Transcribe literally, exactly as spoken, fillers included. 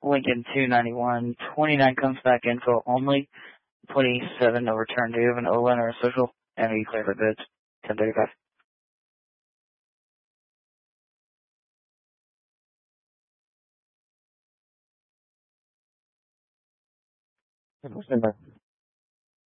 Lincoln two ninety-one. twenty-nine comes back info only. twenty-seven no return. Do you have an O L N or a social? And are you clear for bids? ten thirty-five. Stand by.